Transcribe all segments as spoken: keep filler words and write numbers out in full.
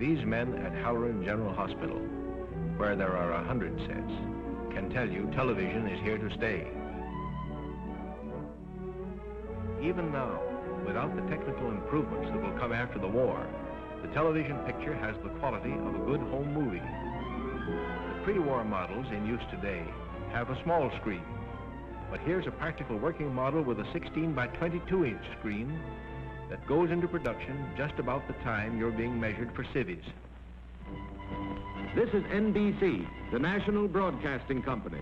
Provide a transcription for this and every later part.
These men at Halloran General Hospital, where there are a hundred sets, can tell you television is here to stay. Even now, without the technical improvements that will come after the war, the television picture has the quality of a good home movie. The pre-war models in use today have a small screen, but here's a practical working model with a sixteen by twenty-two inch screen that goes into production just about the time you're being measured for civvies. This is N B C, the National Broadcasting Company.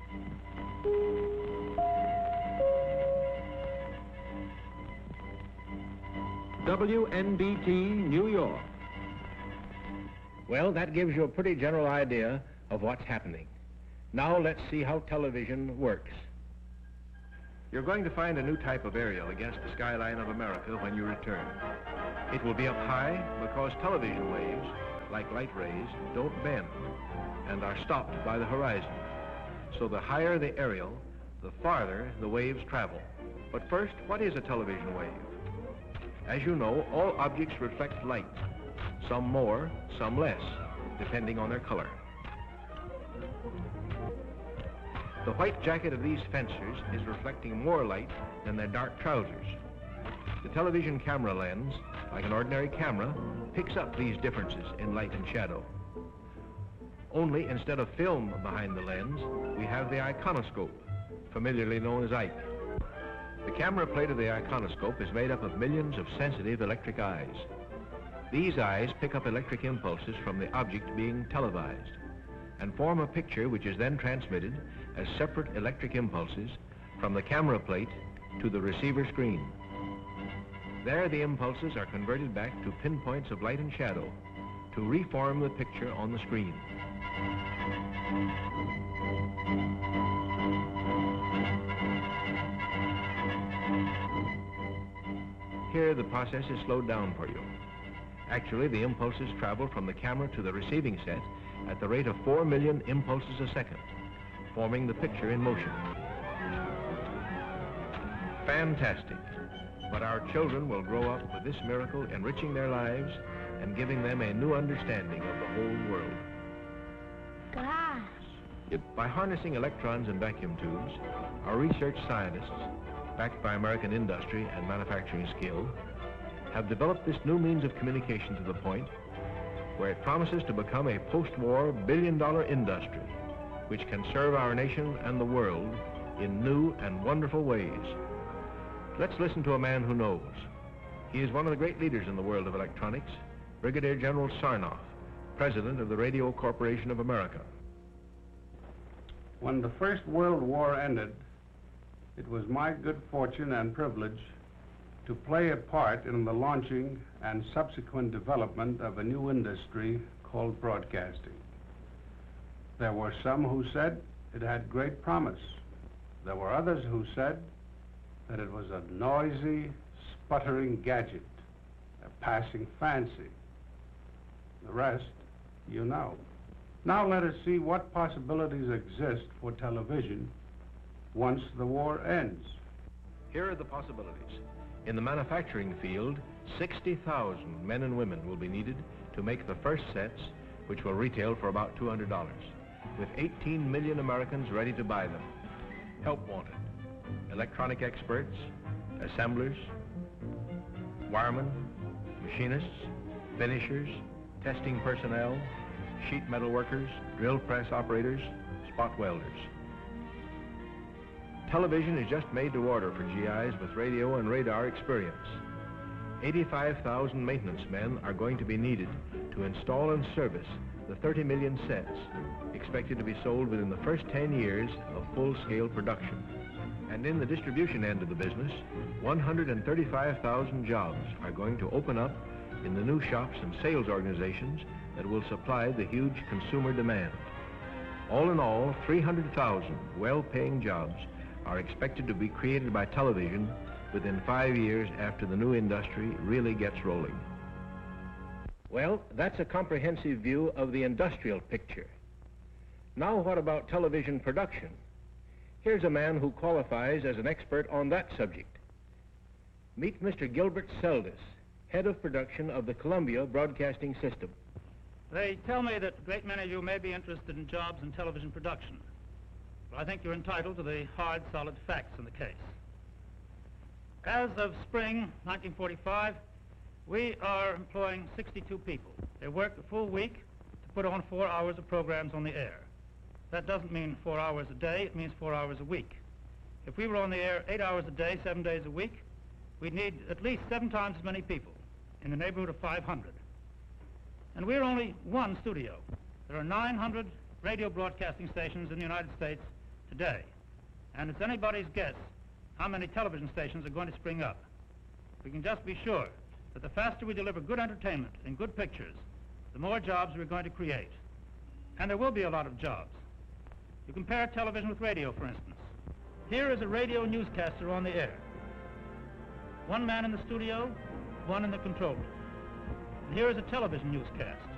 W N B T, New York. Well, that gives you a pretty general idea of what's happening. Now let's see how television works. You're going to find a new type of aerial against the skyline of America when you return. It will be up high because television waves, like light rays, don't bend and are stopped by the horizon. So the higher the aerial, the farther the waves travel. But first, what is a television wave? As you know, all objects reflect light, some more, some less, depending on their color. The white jacket of these fencers is reflecting more light than their dark trousers. The television camera lens, like an ordinary camera, picks up these differences in light and shadow. Only instead of film behind the lens, we have the iconoscope, familiarly known as I C. The camera plate of the iconoscope is made up of millions of sensitive electric eyes. These eyes pick up electric impulses from the object being televised and form a picture which is then transmitted as separate electric impulses from the camera plate to the receiver screen. There the impulses are converted back to pinpoints of light and shadow to reform the picture on the screen. Here the process is slowed down for you. Actually, the impulses travel from the camera to the receiving set at the rate of four million impulses a second, forming the picture in motion. Fantastic. But our children will grow up with this miracle enriching their lives and giving them a new understanding of the whole world. Gosh. By harnessing electrons and vacuum tubes, our research scientists, backed by American industry and manufacturing skill, have developed this new means of communication to the point where it promises to become a post-war billion-dollar industry which can serve our nation and the world in new and wonderful ways. Let's listen to a man who knows. He is one of the great leaders in the world of electronics, Brigadier General Sarnoff, President of the Radio Corporation of America. When the First World War ended, it was my good fortune and privilege to play a part in the launching and subsequent development of a new industry called broadcasting. There were some who said it had great promise. There were others who said that it was a noisy, sputtering gadget, a passing fancy. The rest, you know. Now let us see what possibilities exist for television once the war ends. Here are the possibilities. In the manufacturing field, sixty thousand men and women will be needed to make the first sets, which will retail for about two hundred dollars, with eighteen million Americans ready to buy them. Help wanted. Electronic experts, assemblers, wiremen, machinists, finishers, testing personnel, sheet metal workers, drill press operators, spot welders. Television is just made to order for G Is with radio and radar experience. eighty-five thousand maintenance men are going to be needed to install and service the thirty million sets expected to be sold within the first ten years of full-scale production. And in the distribution end of the business, one hundred thirty-five thousand jobs are going to open up in the new shops and sales organizations that will supply the huge consumer demand. All in all, three hundred thousand well-paying jobs are expected to be created by television within five years after the new industry really gets rolling. Well, that's a comprehensive view of the industrial picture. Now what about television production? Here's a man who qualifies as an expert on that subject. Meet Mister Gilbert Seldes, head of production of the Columbia Broadcasting System. They tell me that a great many of you may be interested in jobs in television production. But I think you're entitled to the hard, solid facts in the case. As of spring nineteen forty-five, we are employing sixty-two people. They work a full week to put on four hours of programs on the air. That doesn't mean four hours a day, it means four hours a week. If we were on the air eight hours a day, seven days a week, we'd need at least seven times as many people, in the neighborhood of five hundred. And we're only one studio. There are nine hundred radio broadcasting stations in the United States today. And it's anybody's guess how many television stations are going to spring up. We can just be sure that the faster we deliver good entertainment and good pictures, the more jobs we're going to create. And there will be a lot of jobs. You compare television with radio, for instance. Here is a radio newscaster on the air. One man in the studio, one in the control room. And here is a television newscast.